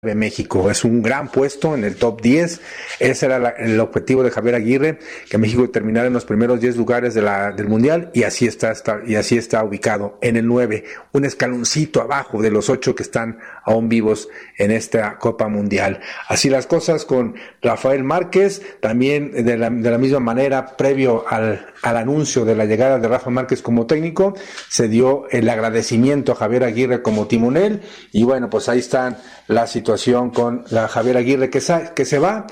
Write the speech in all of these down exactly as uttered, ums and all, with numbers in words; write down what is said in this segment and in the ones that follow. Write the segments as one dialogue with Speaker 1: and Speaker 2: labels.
Speaker 1: de México. Es un gran puesto en el top diez. Ese era la, el objetivo de Javier Aguirre, que México terminara en los primeros diez lugares de la, del Mundial, y así está, está, y así está ubicado en el nueve, un escaloncito abajo de los ocho que están aún vivos en esta Copa Mundial. Así las cosas con Rafael Márquez, también de la, de la misma manera, previo al, al anuncio de la llegada de Rafa Márquez como técnico, se dio el agradecimiento a Javier Aguirre como timonel, y bueno, pues ahí están la situación con la Javier Aguirre que, sa- que se va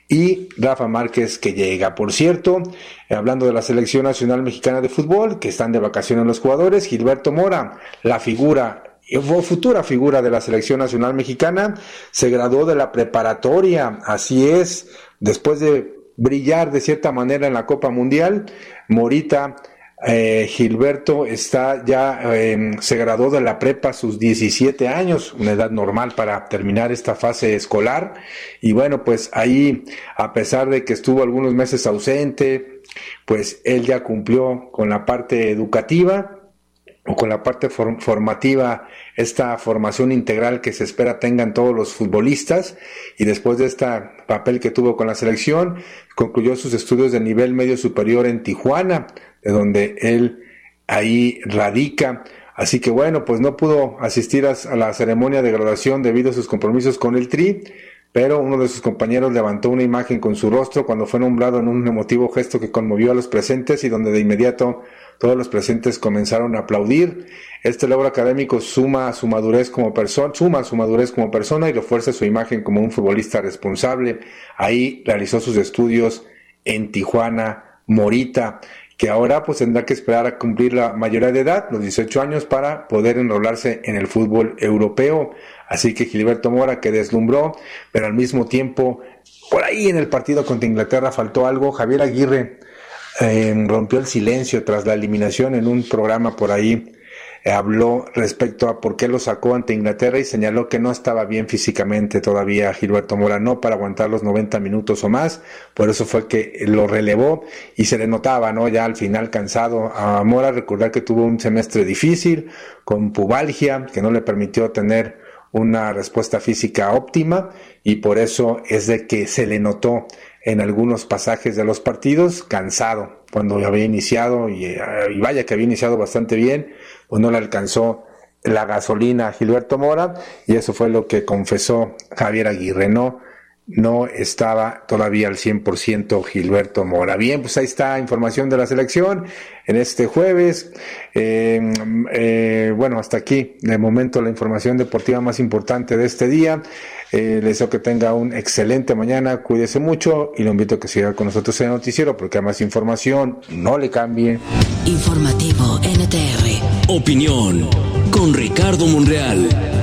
Speaker 1: y Rafa Márquez que llega. Por cierto, eh, hablando de la Selección Nacional Mexicana de Fútbol, que están de vacaciones los jugadores, Gilberto Mora, la figura o futura figura de la Selección Nacional Mexicana, se graduó de la preparatoria. Así es, después de brillar de cierta manera en la Copa Mundial, Morita Eh, Gilberto está ya, eh, se graduó de la prepa a sus diecisiete años, una edad normal para terminar esta fase escolar, y bueno, pues ahí, a pesar de que estuvo algunos meses ausente, pues él ya cumplió con la parte educativa, o con la parte form- formativa, esta formación integral que se espera tengan todos los futbolistas, y después de este papel que tuvo con la selección, concluyó sus estudios de nivel medio superior en Tijuana, de donde él ahí radica. Así que bueno, pues no pudo asistir a, a la ceremonia de graduación debido a sus compromisos con el Tri, pero uno de sus compañeros levantó una imagen con su rostro cuando fue nombrado en un emotivo gesto que conmovió a los presentes, y donde de inmediato todos los presentes comenzaron a aplaudir. Este logro académico suma a su madurez como persona, suma a su madurez como persona y refuerza su imagen como un futbolista responsable. Ahí realizó sus estudios en Tijuana, Morita, que ahora pues tendrá que esperar a cumplir la mayoría de edad, los dieciocho años, para poder enrolarse en el fútbol europeo. Así que Gilberto Mora, que deslumbró, pero al mismo tiempo, por ahí en el partido contra Inglaterra faltó algo. Javier Aguirre eh, rompió el silencio tras la eliminación en un programa por ahí. Eh, habló respecto a por qué lo sacó ante Inglaterra y señaló que no estaba bien físicamente todavía Gilberto Mora, no para aguantar los noventa minutos o más, por eso fue que lo relevó y se le notaba, ¿no? Ya al final cansado a Mora. Recordar que tuvo un semestre difícil con pubalgia que no le permitió tener una respuesta física óptima, y por eso es de que se le notó en algunos pasajes de los partidos cansado cuando había iniciado, y, y vaya que había iniciado bastante bien, pues no le alcanzó la gasolina a Gilberto Mora, y eso fue lo que confesó Javier Aguirre, no, no estaba todavía al cien por ciento Gilberto Mora. Bien, pues ahí está información de la selección en este jueves. Eh, eh, bueno, hasta aquí de momento la información deportiva más importante de este día. Eh, les deseo que tenga un excelente mañana, cuídese mucho y lo invito a que siga con nosotros en el noticiero, porque hay más información, no le cambie.
Speaker 2: Informativo N T R.
Speaker 3: Opinión con Ricardo Monreal.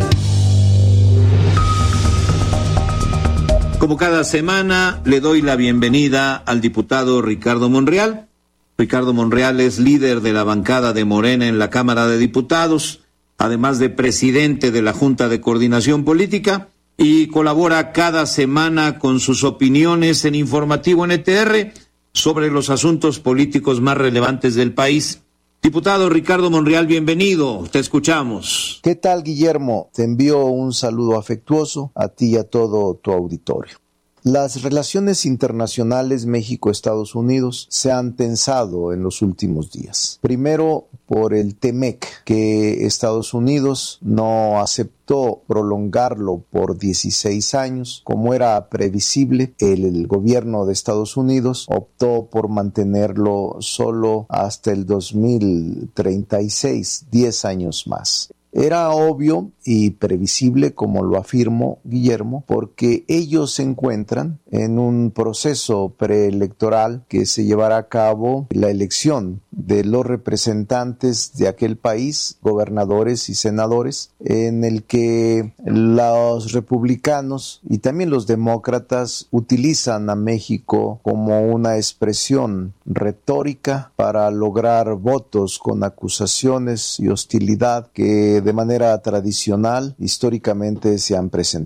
Speaker 4: Como cada semana, le doy la bienvenida al diputado Ricardo Monreal. Ricardo Monreal es líder de la bancada de Morena en la Cámara de Diputados, además de presidente de la Junta de Coordinación Política, y colabora cada semana con sus opiniones en Informativo N T R sobre los asuntos políticos más relevantes del país. Diputado Ricardo Monreal, bienvenido, te escuchamos.
Speaker 5: ¿Qué tal, Guillermo? Te envío un saludo afectuoso a ti y a todo tu auditorio. Las relaciones internacionales México-Estados Unidos se han tensado en los últimos días. Primero por el TEMEC, que Estados Unidos no aceptó prolongarlo por dieciséis años. Como era previsible, el, el gobierno de Estados Unidos optó por mantenerlo solo hasta el dos mil treinta y seis, diez años más. Era obvio y previsible, como lo afirmo, Guillermo, porque ellos se encuentran en un proceso preelectoral que se llevará a cabo la elección de los representantes de aquel país, gobernadores y senadores, en el que los republicanos y también los demócratas utilizan a México como una expresión retórica para lograr votos con acusaciones y hostilidad que de manera tradicional históricamente se han presentado.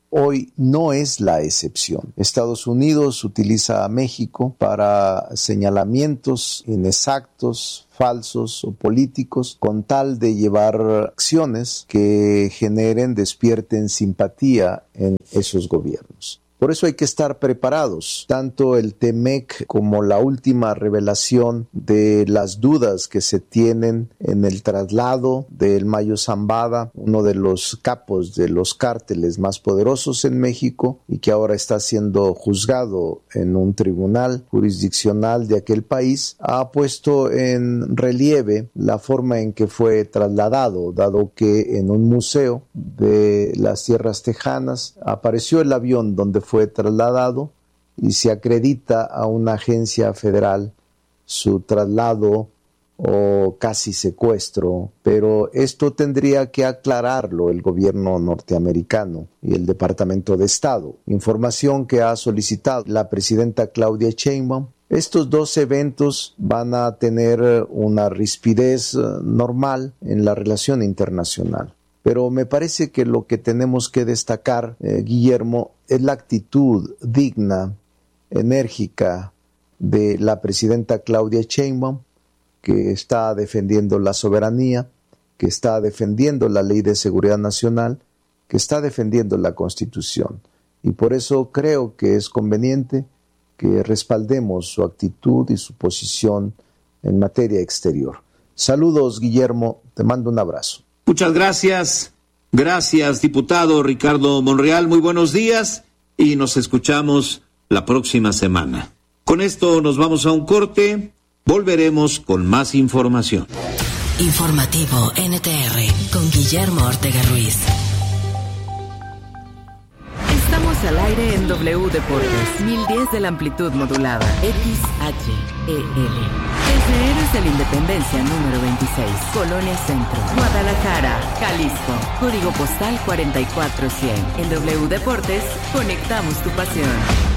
Speaker 5: hoy no es la excepción. Estados Unidos utiliza a México para señalamientos inexactos, falsos o políticos, con tal de llevar acciones que generen, despierten simpatía en esos gobiernos. Por eso hay que estar preparados. Tanto el T M E C como la última revelación de las dudas que se tienen en el traslado del Mayo Zambada, uno de los capos de los cárteles más poderosos en México y que ahora está siendo juzgado en un tribunal jurisdiccional de aquel país, ha puesto en relieve la forma en que fue trasladado, dado que en un museo de las tierras tejanas apareció el avión donde fue trasladado y se acredita a una agencia federal su traslado o casi secuestro, pero esto tendría que aclararlo el gobierno norteamericano y el Departamento de Estado. Información que ha solicitado la presidenta Claudia Sheinbaum. Estos dos eventos van a tener una rispidez normal en la relación internacional. Pero me parece que lo que tenemos que destacar, eh, Guillermo, es la actitud digna, enérgica de la presidenta Claudia Sheinbaum, que está defendiendo la soberanía, que está defendiendo la Ley de Seguridad Nacional, que está defendiendo la Constitución. Y por eso creo que es conveniente que respaldemos su actitud y su posición en materia exterior. Saludos, Guillermo, te mando un abrazo.
Speaker 4: Muchas gracias, gracias diputado Ricardo Monreal, muy buenos días y nos escuchamos la próxima semana. Con esto nos vamos a un corte, volveremos con más información.
Speaker 2: Informativo N T R con Guillermo Ortega Ruiz.
Speaker 6: Estamos al aire en W Deportes, mil diez de la amplitud modulada, X H E L. Desde Héroes de la Independencia número veintiséis, Colonia Centro, Guadalajara, Jalisco. Código postal cuarenta y cuatro cien. En W Deportes, conectamos tu pasión.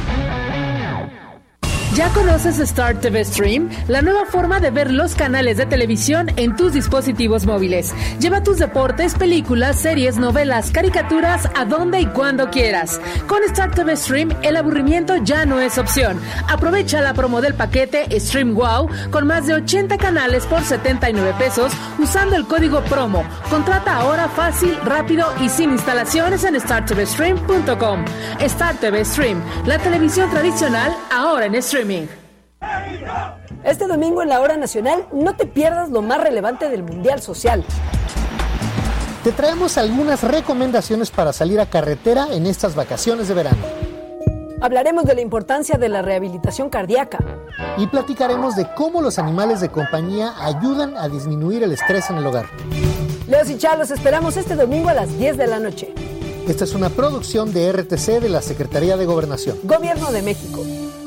Speaker 7: ¿Ya conoces Star T V Stream? La nueva forma de ver los canales de televisión en tus dispositivos móviles. Lleva tus deportes, películas, series, novelas, caricaturas a donde y cuando quieras. Con Star T V Stream, el aburrimiento ya no es opción. Aprovecha la promo del paquete Stream Wow con más de ochenta canales por setenta y nueve pesos usando el código promo. Contrata ahora fácil, rápido y sin instalaciones en star t v stream punto com. Star T V Stream, la televisión tradicional ahora en streaming.
Speaker 8: Este domingo en la Hora Nacional no te pierdas lo más relevante del Mundial Social.
Speaker 9: Te traemos algunas recomendaciones para salir a carretera en estas vacaciones de verano.
Speaker 8: Hablaremos de la importancia de la rehabilitación cardíaca.
Speaker 9: Y platicaremos de cómo los animales de compañía ayudan a disminuir el estrés en el hogar.
Speaker 8: Leos y Char, los esperamos este domingo a las diez de la noche.
Speaker 9: Esta es una producción de R T C de la Secretaría de Gobernación.
Speaker 8: Gobierno de México.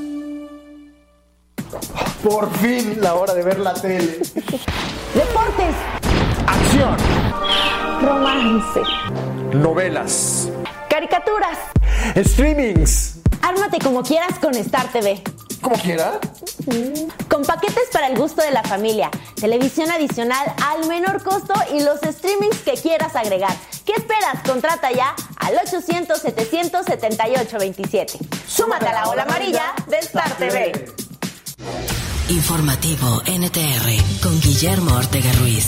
Speaker 10: Por fin, la hora de ver la tele.
Speaker 8: Deportes.
Speaker 10: Acción.
Speaker 8: Romance.
Speaker 10: Novelas.
Speaker 8: Caricaturas.
Speaker 10: Streamings.
Speaker 11: Ármate como quieras con Star T V.
Speaker 10: ¿Como quiera?
Speaker 11: Con paquetes para el gusto de la familia, televisión adicional al menor costo y los streamings que quieras agregar. ¿Qué esperas? Contrata ya al ochocientos, setecientos setenta y ocho veintisiete. Súmate a la ola amarilla de Star T V.
Speaker 2: Informativo N T R con Guillermo Ortega Ruiz.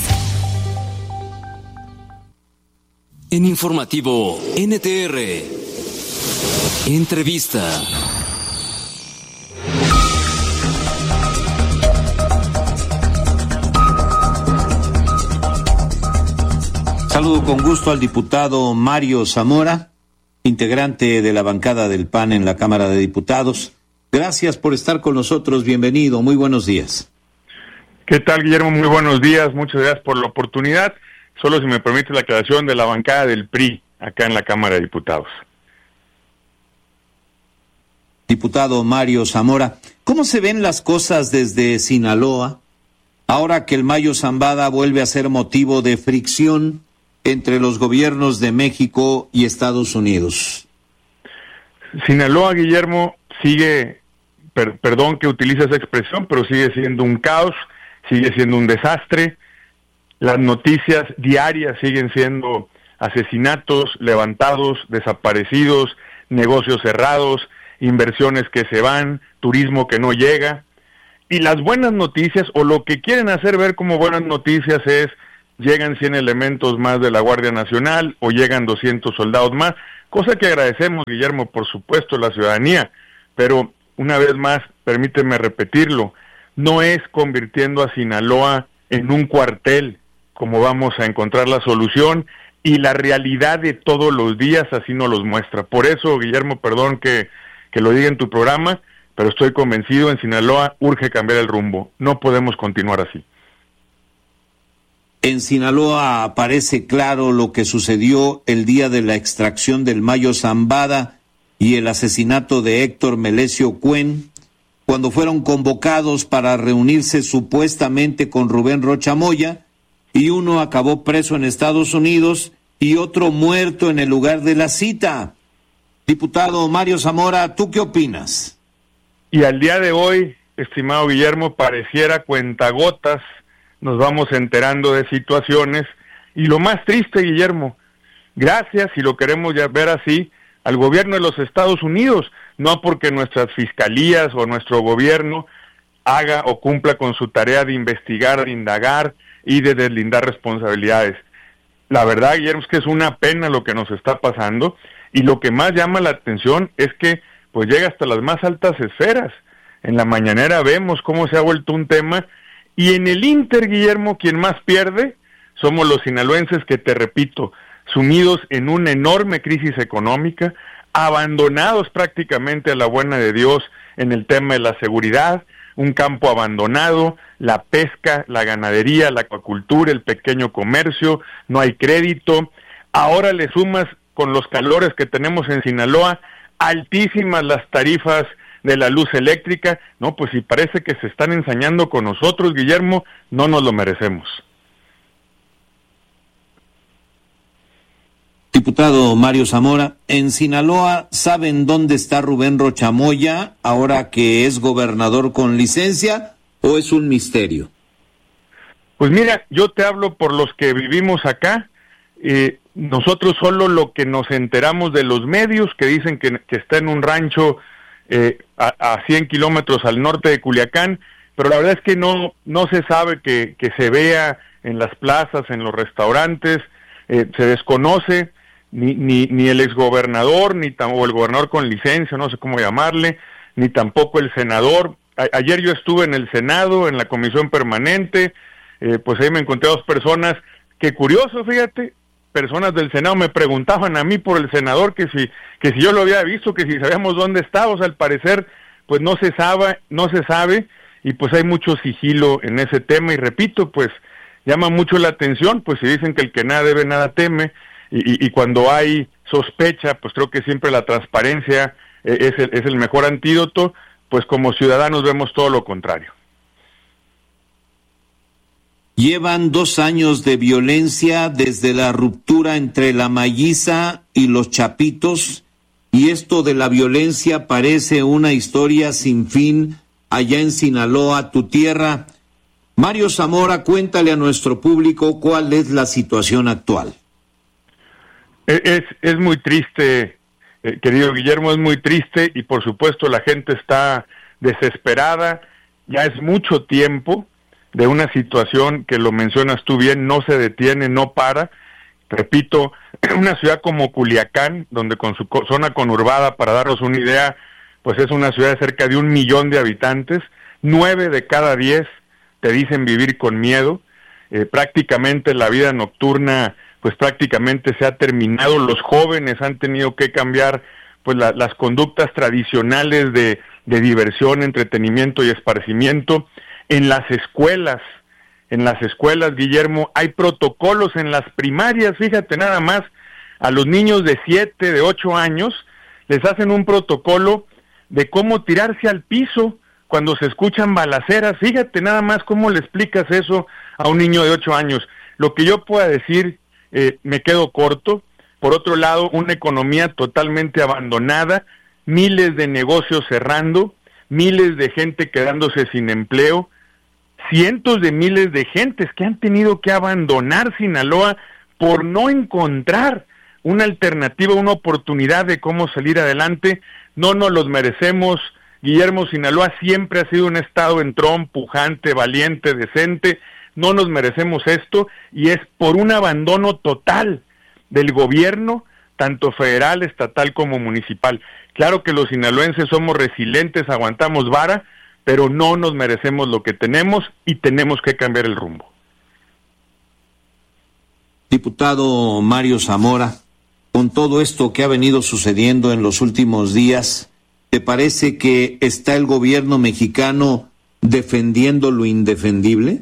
Speaker 3: En Informativo N T R, entrevista.
Speaker 4: Saludo con gusto al diputado Mario Zamora, integrante de la bancada del P A N en la Cámara de Diputados. Gracias por estar con nosotros, bienvenido, muy buenos días.
Speaker 12: ¿Qué tal, Guillermo? Muy buenos días, muchas gracias por la oportunidad. Solo si me permite la aclaración de la bancada del P R I, acá en la Cámara de Diputados.
Speaker 4: Diputado Mario Zamora, ¿cómo se ven las cosas desde Sinaloa, ahora que el Mayo Zambada vuelve a ser motivo de fricción entre los gobiernos de México y Estados Unidos?
Speaker 12: Sinaloa, Guillermo, sigue, per, perdón que utilice esa expresión, pero sigue siendo un caos, sigue siendo un desastre. Las noticias diarias siguen siendo asesinatos levantados, desaparecidos, negocios cerrados, inversiones que se van, turismo que no llega. Y las buenas noticias, o lo que quieren hacer ver como buenas noticias, es llegan cien elementos más de la Guardia Nacional o llegan doscientos soldados más, cosa que agradecemos, Guillermo, por supuesto, la ciudadanía, pero una vez más, permíteme repetirlo, no es convirtiendo a Sinaloa en un cuartel como vamos a encontrar la solución, y la realidad de todos los días así nos los muestra. Por eso, Guillermo, perdón que, que lo diga en tu programa, pero estoy convencido, en Sinaloa urge cambiar el rumbo, no podemos continuar así.
Speaker 4: En Sinaloa aparece claro lo que sucedió el día de la extracción del Mayo Zambada y el asesinato de Héctor Melesio Cuen, cuando fueron convocados para reunirse supuestamente con Rubén Rocha Moya, y uno acabó preso en Estados Unidos y otro muerto en el lugar de la cita. Diputado Mario Zamora, ¿tú qué opinas?
Speaker 12: Y al día de hoy, estimado Guillermo, pareciera cuentagotas, nos vamos enterando de situaciones, y lo más triste, Guillermo, gracias, si lo queremos ya ver así, al gobierno de los Estados Unidos, no porque nuestras fiscalías o nuestro gobierno haga o cumpla con su tarea de investigar, de indagar y de deslindar responsabilidades. La verdad, Guillermo, es que es una pena lo que nos está pasando, y lo que más llama la atención es que pues llega hasta las más altas esferas. En la mañanera vemos cómo se ha vuelto un tema, y en el Inter, Guillermo, quien más pierde somos los sinaloenses, que te repito, sumidos en una enorme crisis económica, abandonados prácticamente a la buena de Dios en el tema de la seguridad, un campo abandonado, la pesca, la ganadería, la acuacultura, el pequeño comercio, no hay crédito. Ahora le sumas, con los calores que tenemos en Sinaloa, altísimas las tarifas de la luz eléctrica. No, pues si parece que se están ensañando con nosotros, Guillermo, no nos lo merecemos.
Speaker 4: Diputado Mario Zamora, en Sinaloa, ¿saben dónde está Rubén Rocha Moya ahora que es gobernador con licencia, o es un misterio?
Speaker 12: Pues mira, yo te hablo por los que vivimos acá. Eh, nosotros solo lo que nos enteramos de los medios, que dicen que, que está en un rancho eh, a, a cien kilómetros al norte de Culiacán, pero la verdad es que no, no se sabe que, que se vea en las plazas, en los restaurantes, eh, se desconoce. Ni, ni, ni el exgobernador, ni tam, o el gobernador con licencia, no sé cómo llamarle, ni tampoco el senador. A, ayer yo estuve en el Senado, en la comisión permanente, eh, pues ahí me encontré dos personas, que curioso, fíjate, personas del Senado me preguntaban a mí por el senador, que si, que si yo lo había visto, que si sabíamos dónde estaba. O sea, al parecer, pues no se sabe, no se sabe, y pues hay mucho sigilo en ese tema, y repito, pues llama mucho la atención, pues si dicen que el que nada debe, nada teme. Y, y cuando hay sospecha, pues creo que siempre la transparencia eh, es, el, es el mejor antídoto, pues como ciudadanos vemos todo lo contrario.
Speaker 4: Llevan dos años de violencia desde la ruptura entre la Mayiza y los Chapitos, y esto de la violencia parece una historia sin fin allá en Sinaloa, tu tierra. Mario Zamora, cuéntale a nuestro público cuál es la situación actual.
Speaker 12: Es, es muy triste, eh, querido Guillermo, es muy triste, y por supuesto la gente está desesperada. Ya es mucho tiempo de una situación que, lo mencionas tú bien, no se detiene, no para. Repito, una ciudad como Culiacán, donde con su zona conurbada, para darnos una idea, pues es una ciudad de cerca de un millón de habitantes, nueve de cada diez te dicen vivir con miedo. Eh, prácticamente la vida nocturna pues prácticamente se ha terminado. Los jóvenes han tenido que cambiar pues la, las conductas tradicionales de, de diversión, entretenimiento y esparcimiento. En las escuelas, en las escuelas, Guillermo, hay protocolos en las primarias, fíjate nada más, a los niños de siete, de ocho años, les hacen un protocolo de cómo tirarse al piso cuando se escuchan balaceras. Fíjate nada más cómo le explicas eso a un niño de ocho años. Lo que yo pueda decir, Eh, me quedo corto. Por otro lado, una economía totalmente abandonada, miles de negocios cerrando, miles de gente quedándose sin empleo, cientos de miles de gentes que han tenido que abandonar Sinaloa por no encontrar una alternativa, una oportunidad de cómo salir adelante. No nos los merecemos. Guillermo, Sinaloa siempre ha sido un estado entrón, pujante, valiente, decente. No nos merecemos esto, y es por un abandono total del gobierno, tanto federal, estatal como municipal. Claro que los sinaloenses somos resilientes, aguantamos vara, pero no nos merecemos lo que tenemos y tenemos que cambiar el rumbo.
Speaker 4: Diputado Mario Zamora, con todo esto que ha venido sucediendo en los últimos días, ¿te parece que está el gobierno mexicano defendiendo lo indefendible?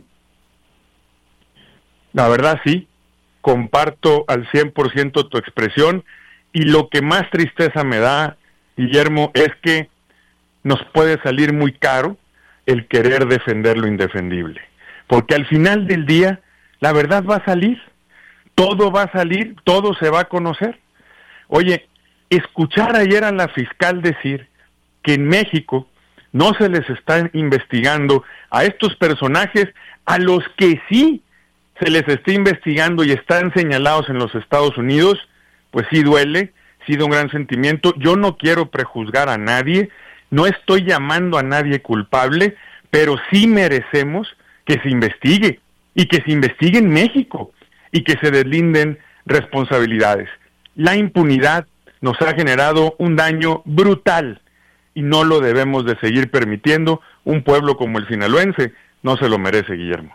Speaker 12: La verdad sí, comparto al cien por ciento tu expresión, y lo que más tristeza me da, Guillermo, es que nos puede salir muy caro el querer defender lo indefendible, porque al final del día la verdad va a salir, todo va a salir, todo se va a conocer. Oye, escuchar ayer a la fiscal decir que en México no se les está investigando a estos personajes a los que sí se les está investigando y están señalados en los Estados Unidos, pues sí duele, sí da un gran sentimiento. Yo no quiero prejuzgar a nadie, no estoy llamando a nadie culpable, pero sí merecemos que se investigue, y que se investigue en México, y que se deslinden responsabilidades. La impunidad nos ha generado un daño brutal, y no lo debemos de seguir permitiendo. Un pueblo como el sinaloense no se lo merece, Guillermo.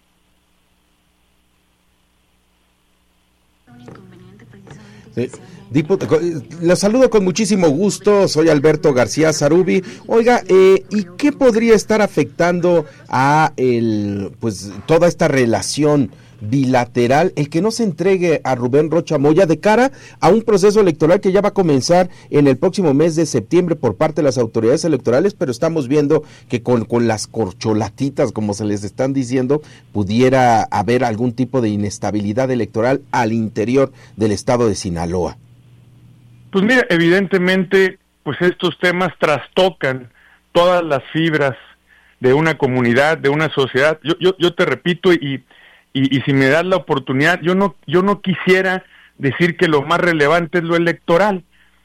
Speaker 13: Eh, diputado, los saludo con muchísimo gusto, soy Alberto García Zarubi. Oiga, eh, ¿y qué podría estar afectando a el, pues, toda esta relación bilateral, el que no se entregue a Rubén Rocha Moya de cara a un proceso electoral que ya va a comenzar en el próximo mes de septiembre por parte de las autoridades electorales, pero estamos viendo que con, con las corcholatitas, como se les están diciendo, pudiera haber algún tipo de inestabilidad electoral al interior del estado de Sinaloa?
Speaker 12: Pues mira, evidentemente, pues estos temas trastocan todas las fibras de una comunidad, de una sociedad. Yo, yo, yo te repito, y Y, y si me das la oportunidad, yo no yo no quisiera decir que lo más relevante es lo electoral.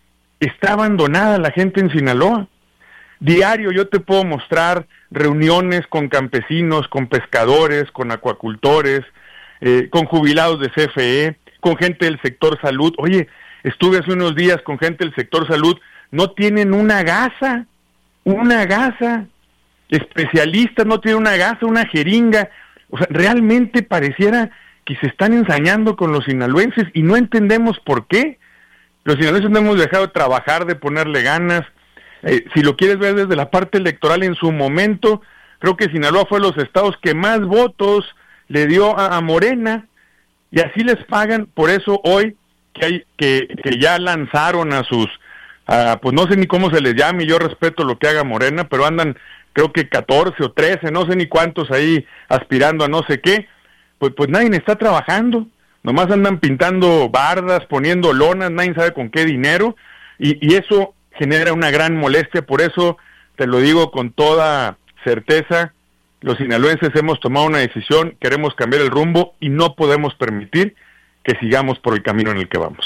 Speaker 12: Está abandonada la gente en Sinaloa. Diario yo te puedo mostrar reuniones con campesinos, con pescadores, con acuacultores, eh, con jubilados de C F E, con gente del sector salud. Oye, estuve hace unos días con gente del sector salud, no tienen una gasa, una gasa. Especialistas no tienen una gasa, una jeringa. O sea, realmente pareciera que se están ensañando con los sinaloenses y no entendemos por qué. Los sinaloenses no hemos dejado de trabajar, de ponerle ganas. Eh, si lo quieres ver desde la parte electoral, en su momento, creo que Sinaloa fue de los estados que más votos le dio a, a Morena, y así les pagan. Por eso hoy que hay que, que ya lanzaron a sus, a, pues no sé ni cómo se les llame, yo respeto lo que haga Morena, pero andan creo que catorce o trece, no sé ni cuántos ahí aspirando a no sé qué, pues pues nadie está trabajando, nomás andan pintando bardas, poniendo lonas, nadie sabe con qué dinero, y, y eso genera una gran molestia. Por eso te lo digo con toda certeza, los sinaloenses hemos tomado una decisión, queremos cambiar el rumbo y no podemos permitir que sigamos por el camino en el que vamos.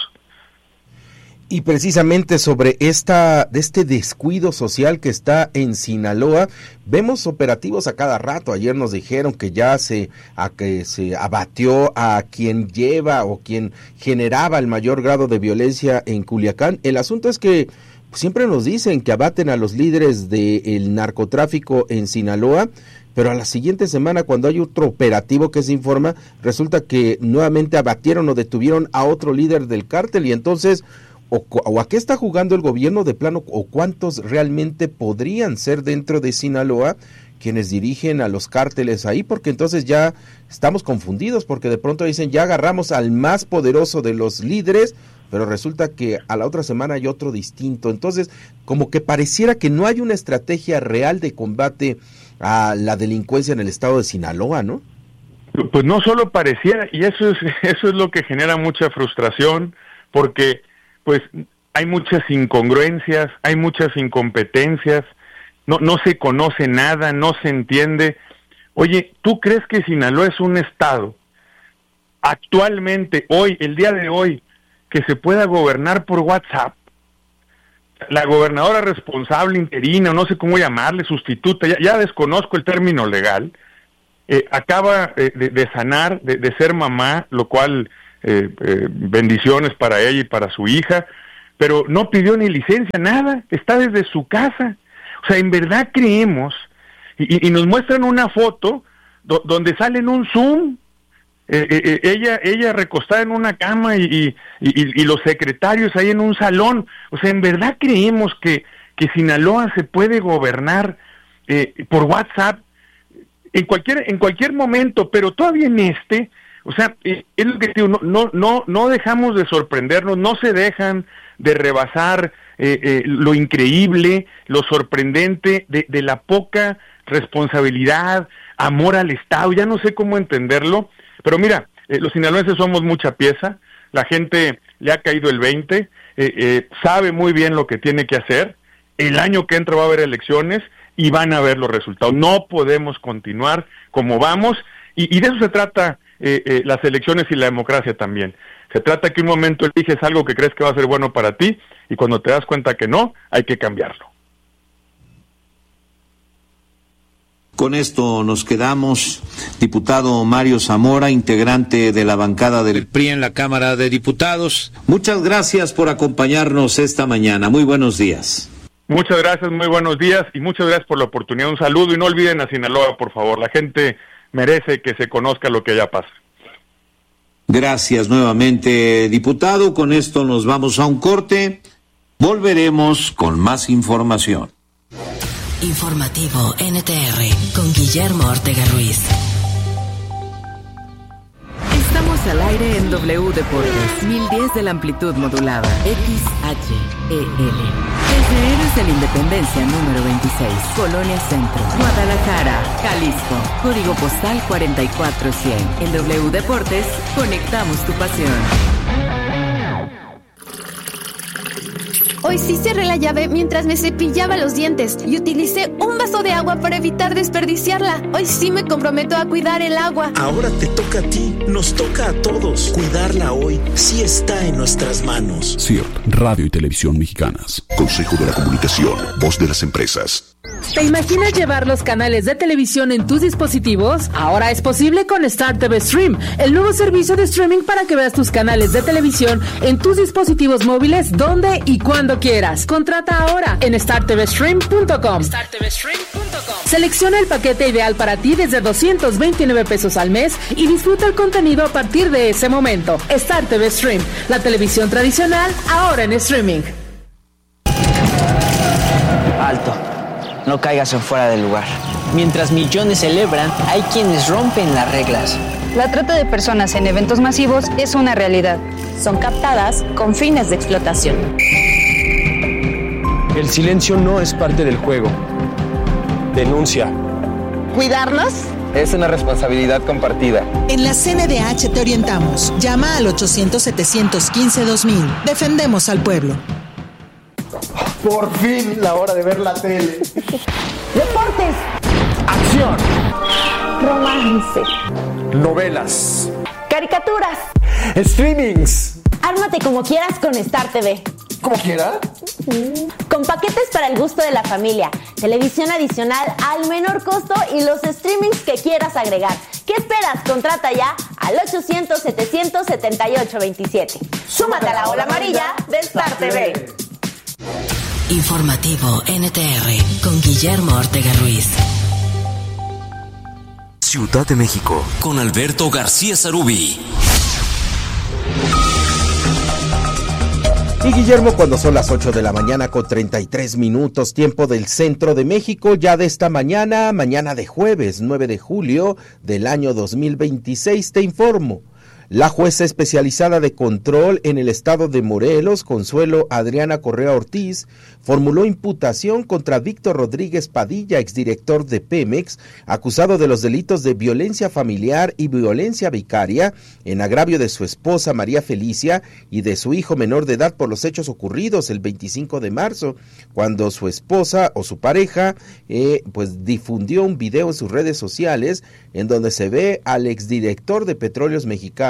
Speaker 13: Y precisamente sobre esta de este descuido social que está en Sinaloa, vemos operativos a cada rato. Ayer nos dijeron que ya se a que se abatió a quien lleva o quien generaba el mayor grado de violencia en Culiacán. El asunto es que siempre nos dicen que abaten a los líderes del narcotráfico en Sinaloa, pero a la siguiente semana, cuando hay otro operativo que se informa, resulta que nuevamente abatieron o detuvieron a otro líder del cártel. Y entonces, O, o a qué está jugando el gobierno de plano, o cuántos realmente podrían ser dentro de Sinaloa quienes dirigen a los cárteles ahí, porque entonces ya estamos confundidos, porque de pronto dicen ya agarramos al más poderoso de los líderes, pero resulta que a la otra semana hay otro distinto. Entonces, como que pareciera que no hay una estrategia real de combate a la delincuencia en el estado de Sinaloa, ¿no?
Speaker 12: Pues no solo pareciera, y eso es eso es lo que genera mucha frustración, porque pues hay muchas incongruencias, hay muchas incompetencias, no no se conoce nada, no se entiende. Oye, ¿tú crees que Sinaloa es un estado actualmente, hoy, el día de hoy, que se pueda gobernar por WhatsApp. La gobernadora responsable, interina, no sé cómo llamarle, sustituta, ya, ya desconozco el término legal, eh, acaba eh, de, de sanar, de, de ser mamá, lo cual, eh, eh, bendiciones para ella y para su hija, pero no pidió ni licencia, nada, está desde su casa. O sea, en verdad creemos, y, y nos muestran una foto do, donde sale en un Zoom, eh, eh, ella ella recostada en una cama y, y, y, y los secretarios ahí en un salón. O sea, en verdad creemos que, que Sinaloa se puede gobernar eh, por WhatsApp en cualquier en cualquier momento, pero todavía en este, o sea, eh, es lo que digo, no, no, no, no dejamos de sorprendernos, no se dejan de rebasar eh, eh, lo increíble, lo sorprendente de, de la poca responsabilidad, amor al Estado, ya no sé cómo entenderlo, pero mira, eh, los sinaloenses somos mucha pieza, la gente le ha caído el veinte, eh, eh, sabe muy bien lo que tiene que hacer, el año que entra va a haber elecciones y van a ver los resultados, no podemos continuar como vamos, y, y de eso se trata eh, eh, las elecciones y la democracia también. Se trata que un momento eliges algo que crees que va a ser bueno para ti y cuando te das cuenta que no, hay que cambiarlo.
Speaker 4: Con esto nos quedamos. Diputado Mario Zamora, integrante de la bancada del P R I en la Cámara de Diputados. Muchas gracias por acompañarnos esta mañana. Muy buenos días.
Speaker 12: Muchas gracias, muy buenos días y muchas gracias por la oportunidad. Un saludo y no olviden a Sinaloa, por favor. La gente merece que se conozca lo que allá pasa.
Speaker 4: Gracias nuevamente, diputado. Con esto nos vamos a un corte. Volveremos con más información.
Speaker 2: Informativo N T R con Guillermo Ortega Ruiz.
Speaker 6: Estamos al aire en W Deportes, mil diez de la amplitud modulada, X H E L. Desde Héroes de la Independencia número veintiséis, Colonia Centro, Guadalajara, Jalisco, código postal cuarenta y cuatro cien. En W Deportes, conectamos tu pasión.
Speaker 14: Hoy sí cerré la llave mientras me cepillaba los dientes y utilicé un vaso de agua para evitar desperdiciarla. Hoy sí me comprometo a cuidar el agua.
Speaker 15: Ahora te toca a ti, nos toca a todos. Cuidarla hoy sí está en nuestras manos.
Speaker 16: C I R T, Radio y Televisión Mexicanas. Consejo de la Comunicación, voz de las empresas.
Speaker 7: ¿Te imaginas llevar los canales de televisión en tus dispositivos? Ahora es posible con Star T V Stream, el nuevo servicio de streaming para que veas tus canales de televisión en tus dispositivos móviles donde y cuando quieras. Contrata ahora en star t v stream punto com. star t v stream punto com. Selecciona el paquete ideal para ti desde doscientos veintinueve pesos al mes y disfruta el contenido a partir de ese momento. Star T V Stream, la televisión tradicional ahora en streaming.
Speaker 17: Alto. No caigas en fuera del lugar. Mientras millones celebran, hay quienes rompen las reglas.
Speaker 18: La trata de personas en eventos masivos es una realidad.
Speaker 11: Son captadas con fines de explotación.
Speaker 10: El silencio no es parte del juego. Denuncia.
Speaker 19: ¿Cuidarnos?
Speaker 10: Es una responsabilidad compartida.
Speaker 19: En la C N D H te orientamos. Llama al ochocientos, setecientos quince, dos mil. Defendemos al pueblo.
Speaker 10: Por fin, la hora de ver la tele.
Speaker 11: Deportes.
Speaker 10: Acción.
Speaker 11: Romance.
Speaker 10: Novelas.
Speaker 11: Caricaturas.
Speaker 10: Streamings.
Speaker 11: Ármate como quieras con Star T V.
Speaker 10: ¿Cómo quiera?
Speaker 11: Con paquetes para el gusto de la familia, televisión adicional al menor costo y los streamings que quieras agregar. ¿Qué esperas? Contrata ya al ochocientos, setecientos setenta y ocho veintisiete. Súmate a la ola amarilla de Star T V.
Speaker 2: Informativo N T R con Guillermo Ortega Ruiz.
Speaker 3: Ciudad de México con Alberto García Sarubi.
Speaker 13: Y Guillermo, cuando son las ocho de la mañana con treinta y tres minutos, tiempo del centro de México, ya de esta mañana, mañana de jueves nueve de julio del año dos mil veintiséis, te informo. La jueza especializada de control en el estado de Morelos, Consuelo Adriana Correa Ortiz, formuló imputación contra Víctor Rodríguez Padilla, exdirector de Pemex, acusado de los delitos de violencia familiar y violencia vicaria en agravio de su esposa María Felicia y de su hijo menor de edad por los hechos ocurridos el veinticinco de marzo, cuando su esposa o su pareja eh, pues difundió un video en sus redes sociales en donde se ve al exdirector de Petróleos Mexicanos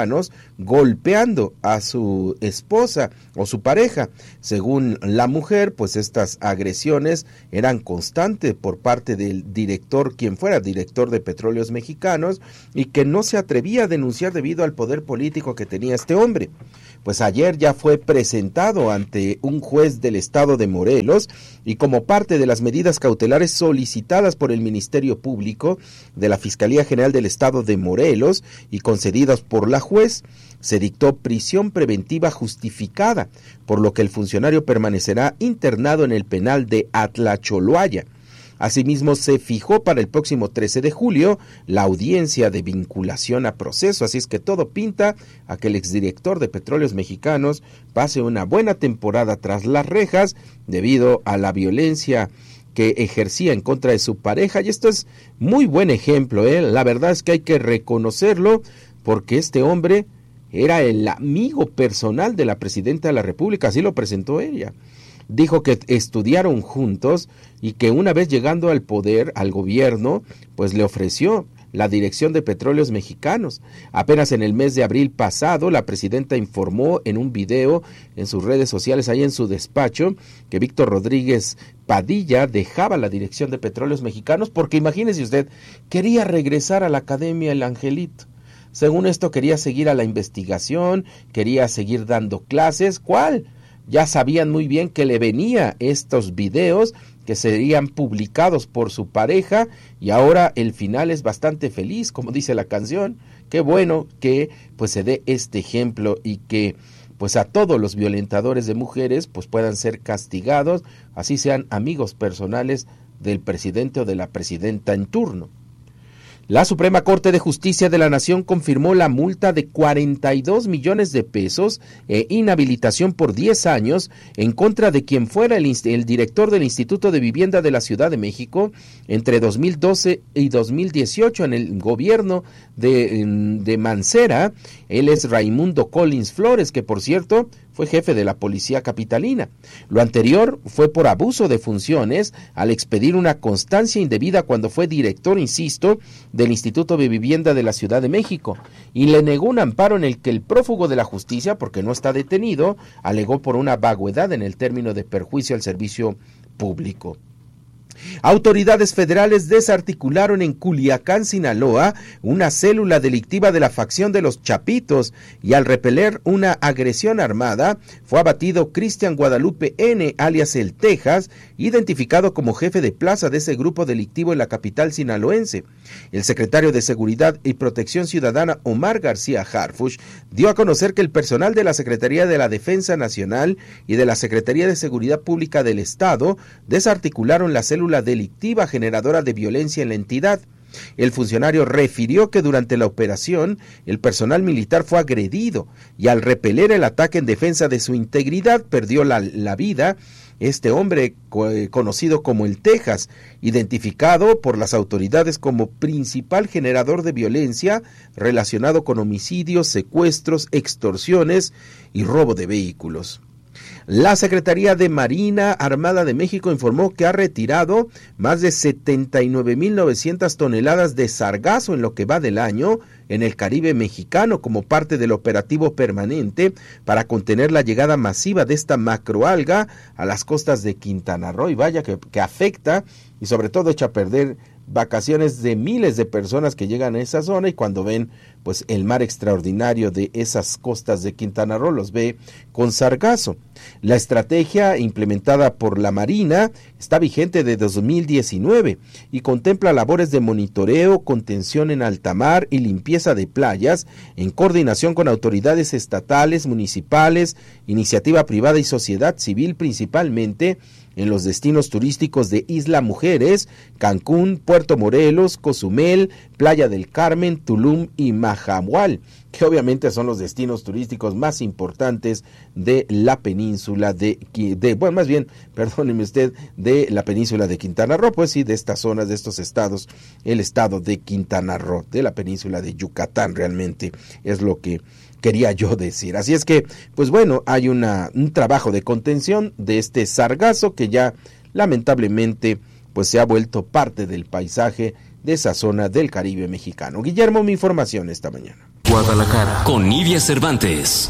Speaker 13: mexicanos golpeando a su esposa o su pareja. Según la mujer, pues estas agresiones eran constantes por parte del director, quien fuera director de Petróleos Mexicanos, y que no se atrevía a denunciar debido al poder político que tenía este hombre. Pues ayer ya fue presentado ante un juez del estado de Morelos y como parte de las medidas cautelares solicitadas por el Ministerio Público de la Fiscalía General del estado de Morelos y concedidas por la juez, se dictó prisión preventiva justificada, por lo que el funcionario permanecerá internado en el penal de Atlacholoaya. Asimismo, se fijó para el próximo trece de julio la audiencia de vinculación a proceso, así es que todo pinta a que el exdirector de Petróleos Mexicanos pase una buena temporada tras las rejas debido a la violencia que ejercía en contra de su pareja, y esto es muy buen ejemplo, ¿eh? La verdad es que hay que reconocerlo, porque este hombre era el amigo personal de la presidenta de la República, así lo presentó ella. Dijo que estudiaron juntos y que una vez llegando al poder, al gobierno, pues le ofreció la dirección de Petróleos Mexicanos. Apenas en el mes de abril pasado, la presidenta informó en un video en sus redes sociales, ahí en su despacho, que Víctor Rodríguez Padilla dejaba la dirección de Petróleos Mexicanos porque, imagínese usted, quería regresar a la Academia El Angelito. Según esto, quería seguir a la investigación, quería seguir dando clases. ¿Cuál? Ya sabían muy bien que le venía estos videos que serían publicados por su pareja y ahora el final es bastante feliz, como dice la canción. Qué bueno que pues se dé este ejemplo y que pues a todos los violentadores de mujeres pues puedan ser castigados, así sean amigos personales del presidente o de la presidenta en turno. La Suprema Corte de Justicia de la Nación confirmó la multa de cuarenta y dos millones de pesos e inhabilitación por diez años en contra de quien fuera el, el director del Instituto de Vivienda de la Ciudad de México entre dos mil doce y dos mil dieciocho en el gobierno de, de Mancera. Él es Raimundo Collins Flores, que por cierto fue jefe de la policía capitalina. Lo anterior fue por abuso de funciones al expedir una constancia indebida cuando fue director, insisto, del Instituto de Vivienda de la Ciudad de México, y le negó un amparo en el que el prófugo de la justicia, porque no está detenido, alegó por una vaguedad en el término de perjuicio al servicio público. Autoridades federales desarticularon en Culiacán, Sinaloa, una célula delictiva de la facción de los Chapitos y al repeler una agresión armada fue abatido Cristian Guadalupe N., alias El Texas, identificado como jefe de plaza de ese grupo delictivo en la capital sinaloense. El secretario de Seguridad y Protección Ciudadana, Omar García Harfuch, dio a conocer que el personal de la Secretaría de la Defensa Nacional y de la Secretaría de Seguridad Pública del Estado desarticularon la célula delictiva generadora de violencia en la entidad. El funcionario refirió que durante la operación el personal militar fue agredido y al repeler el ataque en defensa de su integridad perdió la, la vida este hombre conocido como El Texas, identificado por las autoridades como principal generador de violencia relacionado con homicidios, secuestros, extorsiones y robo de vehículos. La Secretaría de Marina Armada de México informó que ha retirado más de setenta y nueve mil novecientas toneladas de sargazo en lo que va del año en el Caribe mexicano como parte del operativo permanente para contener la llegada masiva de esta macroalga a las costas de Quintana Roo, y vaya que, que afecta y sobre todo echa a perder vacaciones de miles de personas que llegan a esa zona y cuando ven pues el mar extraordinario de esas costas de Quintana Roo los ve con sargazo. La estrategia implementada por la Marina está vigente desde dos mil diecinueve y contempla labores de monitoreo, contención en alta mar y limpieza de playas en coordinación con autoridades estatales, municipales, iniciativa privada y sociedad civil, principalmente en los destinos turísticos de Isla Mujeres, Cancún, Puerto Morelos, Cozumel, Playa del Carmen, Tulum y Mahahual, que obviamente son los destinos turísticos más importantes de la península de, de bueno, más bien, perdóneme usted, de la península de Quintana Roo, pues sí, de estas zonas, de estos estados, el estado de Quintana Roo, de la península de Yucatán, realmente es lo que quería yo decir. Así es que, pues bueno, hay una, un trabajo de contención de este sargazo que ya lamentablemente pues se ha vuelto parte del paisaje de esa zona del Caribe mexicano. Guillermo, mi información esta mañana.
Speaker 3: Guadalajara, con Nidia Cervantes.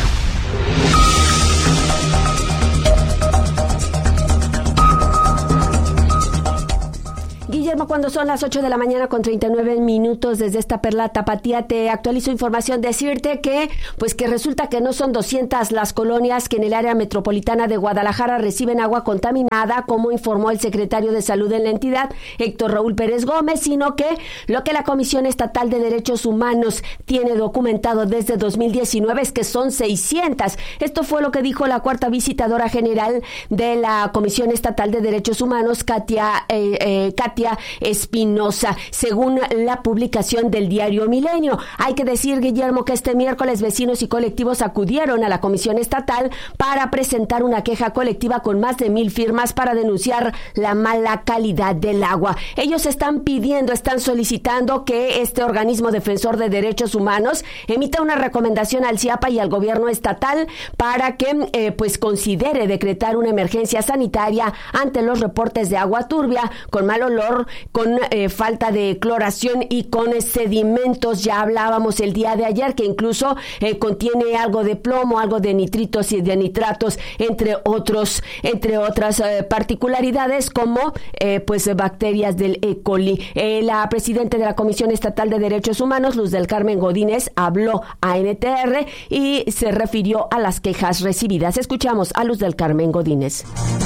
Speaker 8: Guillermo, cuando son las ocho de la mañana con treinta y nueve minutos desde esta perla tapatía, te actualizo información. Decirte que, pues que resulta que no son doscientas las colonias que en el área metropolitana de Guadalajara reciben agua contaminada, como informó el secretario de Salud en la entidad, Héctor Raúl Pérez Gómez, sino que lo que la Comisión Estatal de Derechos Humanos tiene documentado desde dos mil diecinueve es que son seiscientas. Esto fue lo que dijo la cuarta visitadora general de la Comisión Estatal de Derechos Humanos, Katia, eh, eh, Katia Espinosa, según la publicación del diario Milenio. Hay que decir, Guillermo, que este miércoles vecinos y colectivos acudieron a la Comisión Estatal para presentar una queja colectiva con más de mil firmas para denunciar la mala calidad del agua. Ellos están pidiendo, están solicitando que este organismo defensor de derechos humanos emita una recomendación al C I A P A y al gobierno estatal para que eh, pues considere decretar una emergencia sanitaria ante los reportes de agua turbia, con mal olor, con eh, falta de cloración y con eh, sedimentos. Ya hablábamos el día de ayer que incluso eh, contiene algo de plomo, algo de nitritos y de nitratos, entre otros, entre otras eh, particularidades como eh, pues bacterias del E. coli. Eh, la presidenta de la Comisión Estatal de Derechos Humanos, Luz del Carmen Godínez, habló a N T R y se refirió a las quejas recibidas. Escuchamos a Luz del Carmen Godínez.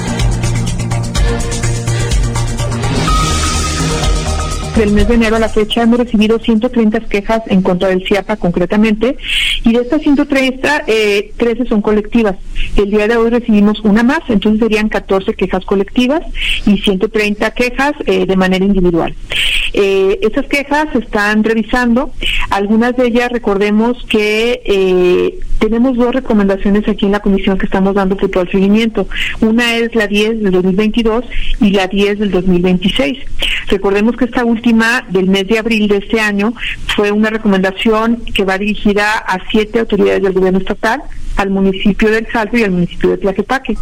Speaker 20: Del mes de enero a la fecha hemos recibido ciento treinta quejas en contra del C I A P A concretamente, y de estas ciento treinta, eh, trece son colectivas. El día de hoy recibimos una más, entonces serían catorce quejas colectivas y ciento treinta quejas eh, de manera individual. Eh, estas quejas se están revisando. Algunas de ellas, recordemos que eh, tenemos dos recomendaciones aquí en la comisión que estamos dando fruto al seguimiento. Una es la diez del dos mil veintidós y la diez del dos mil veintiséis. Recordemos que esta última del mes de abril de este año fue una recomendación que va dirigida a siete autoridades del gobierno estatal, al municipio del Salto y al municipio de Tlaquepaque.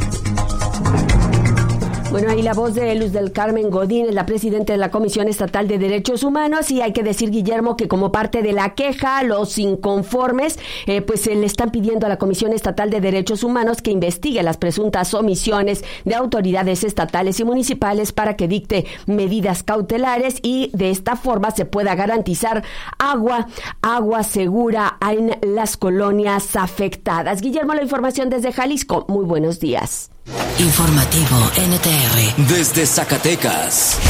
Speaker 8: Bueno, ahí la voz de Luz del Carmen Godínez, la presidenta de la Comisión Estatal de Derechos Humanos, y hay que decir, Guillermo, que como parte de la queja, los inconformes, eh, pues se le están pidiendo a la Comisión Estatal de Derechos Humanos que investigue las presuntas omisiones de autoridades estatales y municipales para que dicte medidas cautelares y de esta forma se pueda garantizar agua, agua segura en las colonias afectadas. Guillermo, la información desde Jalisco. Muy buenos días.
Speaker 2: Informativo N T R.
Speaker 3: Desde Zacatecas.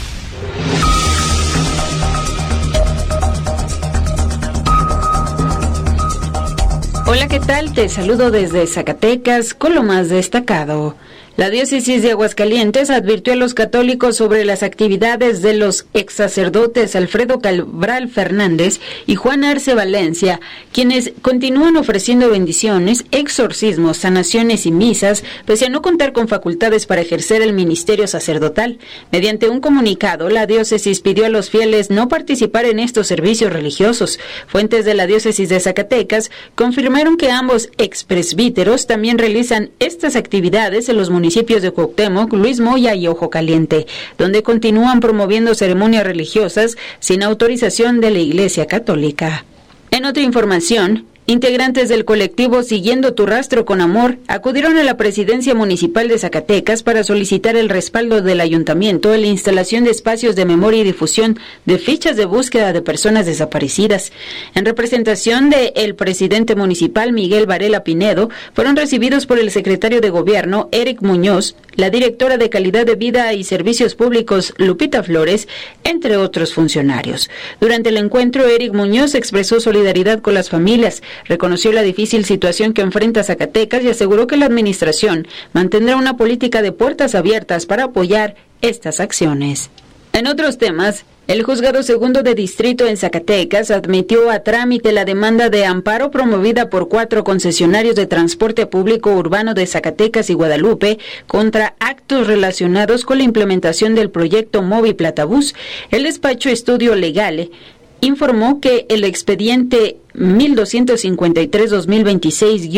Speaker 21: Hola, ¿qué tal? Te saludo desde Zacatecas con lo más destacado. La diócesis de Aguascalientes advirtió a los católicos sobre las actividades de los ex sacerdotes Alfredo Cabral Fernández y Juan Arce Valencia, quienes continúan ofreciendo bendiciones, exorcismos, sanaciones y misas, pese a no contar con facultades para ejercer el ministerio sacerdotal. Mediante un comunicado, la diócesis pidió a los fieles no participar en estos servicios religiosos. Fuentes de la diócesis de Zacatecas confirmaron que ambos expresbíteros también realizan estas actividades en los municipios municipios de Cuauhtémoc, Luis Moya y Ojo Caliente, donde continúan promoviendo ceremonias religiosas sin autorización de la Iglesia Católica. En otra información, integrantes del colectivo Siguiendo tu Rastro con Amor acudieron a la presidencia municipal de Zacatecas para solicitar el respaldo del ayuntamiento en la instalación de espacios de memoria y difusión de fichas de búsqueda de personas desaparecidas. En representación de el presidente municipal Miguel Varela Pinedo, fueron recibidos por el secretario de Gobierno Eric Muñoz, la directora de Calidad de Vida y Servicios Públicos Lupita Flores, entre otros funcionarios. Durante el encuentro, Eric Muñoz expresó solidaridad con las familias, reconoció la difícil situación que enfrenta Zacatecas y aseguró que la administración mantendrá una política de puertas abiertas para apoyar estas acciones. En otros temas, el Juzgado Segundo de Distrito en Zacatecas admitió a trámite la demanda de amparo promovida por cuatro concesionarios de transporte público urbano de Zacatecas y Guadalupe contra actos relacionados con la implementación del proyecto Movi Platabús. El despacho Estudio Legale informó que el expediente mil doscientos cincuenta y tres guion dos mil veintiséis guion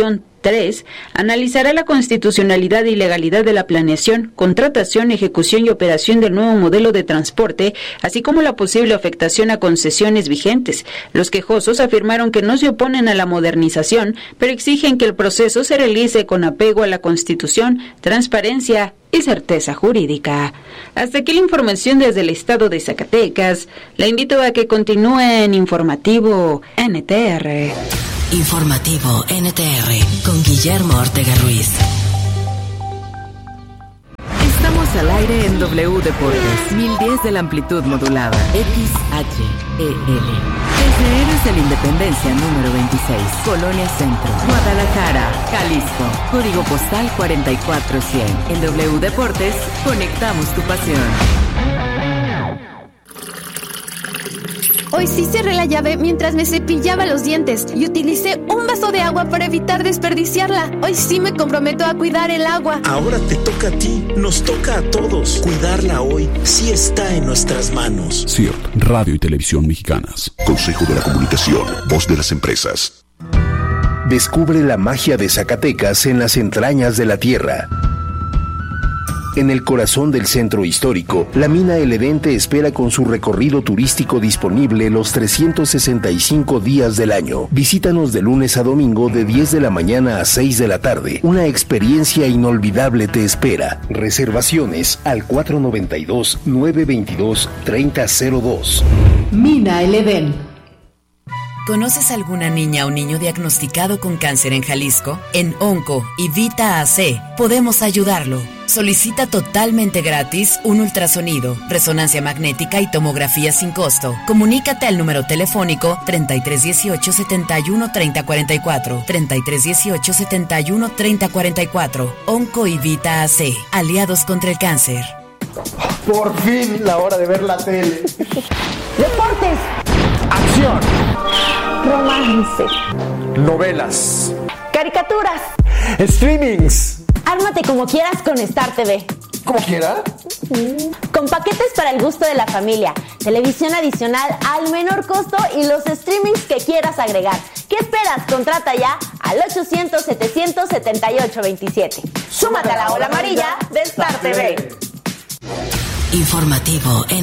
Speaker 21: tres. Analizará la constitucionalidad y legalidad de la planeación, contratación, ejecución y operación del nuevo modelo de transporte, así como la posible afectación a concesiones vigentes. Los quejosos afirmaron que no se oponen a la modernización, pero exigen que el proceso se realice con apego a la Constitución, transparencia y certeza jurídica. Hasta aquí la información desde el estado de Zacatecas. La invito a que continúe en Informativo N T R.
Speaker 2: Informativo N T R con Guillermo Ortega Ruiz.
Speaker 6: Estamos al aire en W Deportes, mil diez de la amplitud modulada, X H E L. Desde Héroes de la Independencia número veintiséis, Colonia Centro, Guadalajara, Jalisco, código postal cuarenta y cuatro cien. En W Deportes, conectamos tu pasión.
Speaker 14: Hoy sí cerré la llave mientras me cepillaba los dientes y utilicé un vaso de agua para evitar desperdiciarla. Hoy sí me comprometo a cuidar el agua.
Speaker 15: Ahora te toca a ti, nos toca a todos. Cuidarla hoy sí está en nuestras manos.
Speaker 16: C I R T, Radio y Televisión Mexicanas. Consejo de la Comunicación, voz de las empresas.
Speaker 1: Descubre la magia de Zacatecas en las entrañas de la tierra. En el corazón del centro histórico, la mina El Edén te espera con su recorrido turístico disponible los trescientos sesenta y cinco días del año. Visítanos de lunes a domingo de diez de la mañana a seis de la tarde. Una experiencia inolvidable te espera. Reservaciones al cuatro noventa y dos, nueve veintidós, treinta cero dos.
Speaker 7: Mina El Edén.
Speaker 2: ¿Conoces alguna niña o niño diagnosticado con cáncer en Jalisco? En Onco y Vita A C podemos ayudarlo. Solicita totalmente gratis un ultrasonido, resonancia magnética y tomografía sin costo. Comunícate al número telefónico treinta y tres dieciocho, setenta y uno, treinta cuarenta y cuatro, treinta y tres dieciocho, setenta y uno, treinta cuarenta y cuatro. Onco y Vita A C, aliados contra el cáncer.
Speaker 9: Por fin la hora de ver la tele.
Speaker 11: Deportes.
Speaker 9: Acción.
Speaker 11: Romance.
Speaker 9: Novelas.
Speaker 11: Caricaturas.
Speaker 9: Streamings.
Speaker 11: Ármate como quieras con Star T V.
Speaker 9: ¿Como quiera?
Speaker 11: Con paquetes para el gusto de la familia, televisión adicional al menor costo y los streamings que quieras agregar. ¿Qué esperas? Contrata ya al ochocientos, setecientos, setenta y ocho veintisiete. Súmate a la ola amarilla de Star T V.
Speaker 2: Informativo en